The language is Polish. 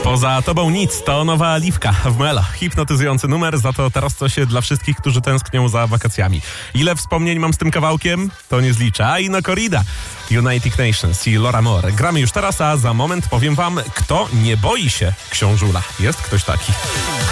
Poza tobą nic, to nowa Aliwka w Melo. Hipnotyzujący numer, za to teraz coś dla wszystkich, którzy tęsknią za wakacjami. Ile wspomnień mam z tym kawałkiem? To nie zliczę. A Ino Corrida, United Nations i Laura Moore. Gramy już teraz, a za moment powiem wam, kto nie boi się książula. Jest ktoś taki.